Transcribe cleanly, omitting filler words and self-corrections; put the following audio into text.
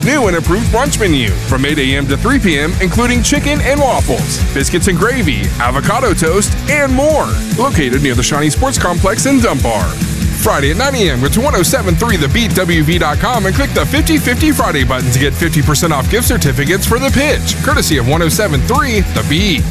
New and improved brunch menu from 8 a.m. to 3 p.m., including chicken and waffles, biscuits and gravy, avocado toast, and more. Located near the Shawnee Sports Complex in Dunbar. Friday at 9 a.m. Go to 1073thebeatwv.com and click the 50/50 Friday button to get 50% off gift certificates for The Pitch, courtesy of 1073 The Beat.